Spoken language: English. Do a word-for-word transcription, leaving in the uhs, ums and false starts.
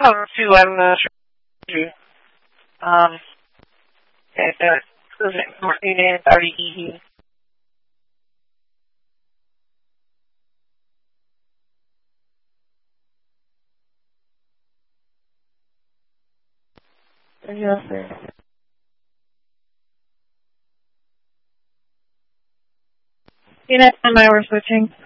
Oh, too, I'm uh, sure. Um, and, uh, Martinez, R E E. Yes, sir. You know, time I were switching.